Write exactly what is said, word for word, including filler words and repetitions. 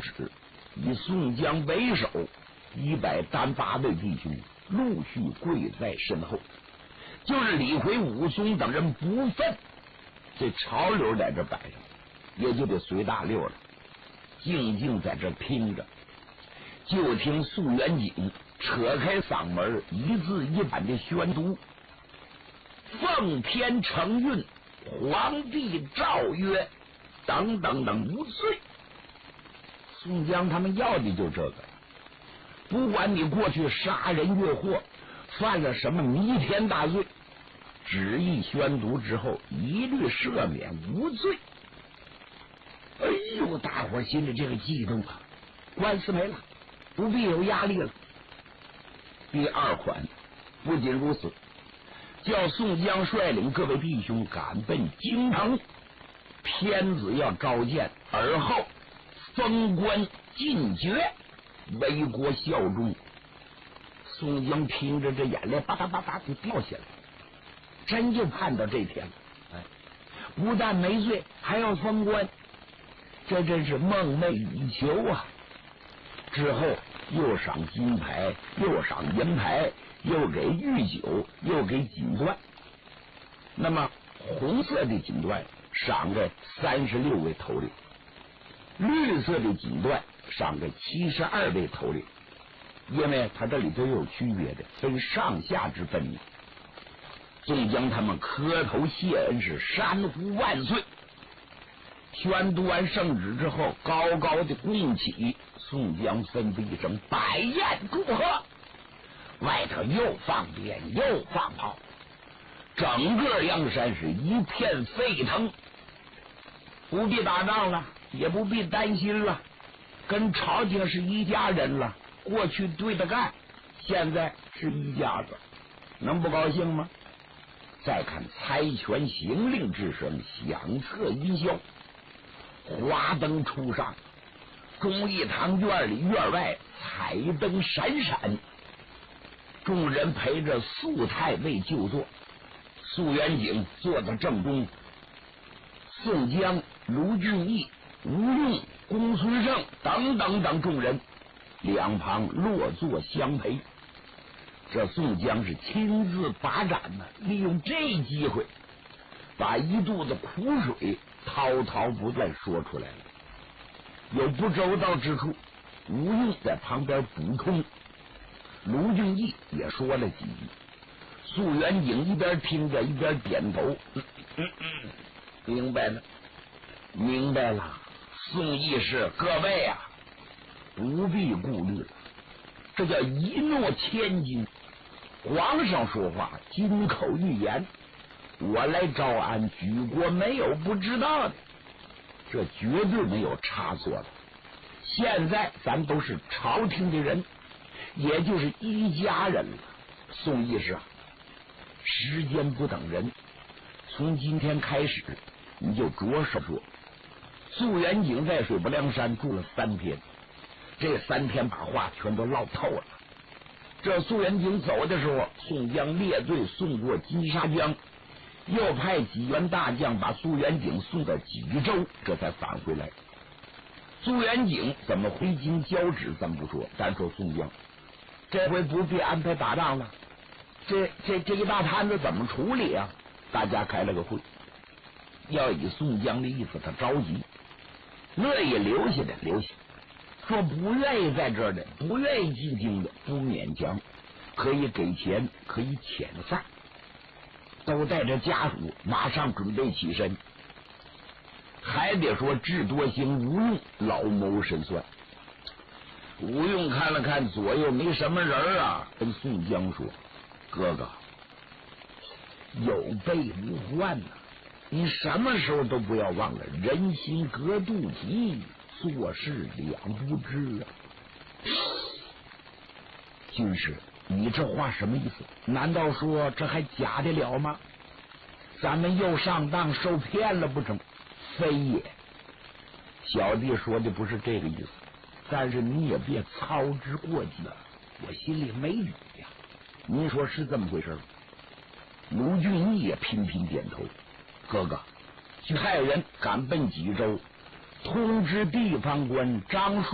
旨，以宋江为首，一百单八位弟兄陆续跪在身后。就是李逵、武松等人不忿，这潮流在这摆着，也就得随大溜了，静静在这听着。就听肃元景扯开嗓门，一字一板的宣读：奉天承运，皇帝诏曰，等等等无罪。宋江他们要的就这个，不管你过去杀人越货，犯了什么弥天大罪，旨意宣读之后一律赦免无罪。哎呦，大伙心里这个激动啊！官司没了，不必有压力了。第二款不仅如此，叫宋江率领各位弟兄赶奔京城，天子要召见，而后封官进爵，为国效忠。宋江听着，这眼泪吧嗒吧嗒就掉下来，真就盼到这天了。哎，不但没罪，还要封官，这真是梦寐以求啊！之后又赏金牌，又赏银牌，又给御酒，又给锦缎。那么红色的锦缎赏给三十六位头领，绿色的锦缎赏给七十二位头领，因为它这里头有区别的，分上下之分明。宋江他们磕头谢恩，是山呼万岁。宣读完圣旨之后，高高的拱起，宋江吩咐一声：“摆宴祝贺！”外头又放鞭，又放炮，整个阳山是一片沸腾。不必打仗了，也不必担心了，跟朝廷是一家人了。过去对着干，现在是一家子，能不高兴吗？再看猜拳行令之声响彻云霄，华灯初上，忠义堂院里院外彩灯闪闪，众人陪着肃太尉就坐，肃元景坐在正中，宋江、卢俊义、吴用、公孙胜等等等众人两旁落座相陪。这宋江是亲自把盏呢，利用这机会把一肚子苦水滔滔不断说出来了。有不周到之处，吴用在旁边补充，卢俊义也说了几句。肃元景一边听着一边点头，嗯嗯嗯，明白了，明白了。宋义士，各位啊，不必顾虑了，这叫一诺千金。皇上说话金口玉言，我来招安，举国没有不知道的，这绝对没有差错的。现在咱都是朝廷的人，也就是一家人了。宋义士啊，时间不等人，从今天开始你就着手说。肃元景在水泊梁山住了三天，这三天把话全都唠透了。这肃元景走的时候，宋江列队送过金沙江，又派几员大将把肃元景送到济州，这才返回来。肃元景怎么回京交旨咱不说，咱说宋江这回不必安排打仗了，这这这一大摊子怎么处理啊？大家开了个会，要以宋江的意思，他着急，乐意留下的留下，说不愿意在这儿的，不愿意进京的，不勉强，可以给钱，可以遣散，都带着家属马上准备起身。还得说智多星吴用老谋深算。吴用看了看左右没什么人啊，跟宋江说：“哥哥，有备无患呐、啊，你什么时候都不要忘了，人心隔肚皮，做事两不知啊。”军师，你这话什么意思？难道说这还假得了吗？咱们又上当受骗了不成？非也，小弟说的不是这个意思，但是你也别操之过急了，我心里没底呀。您说是这么回事吗？卢俊义也频频点头。哥哥，去派人赶奔济州，通知地方官张树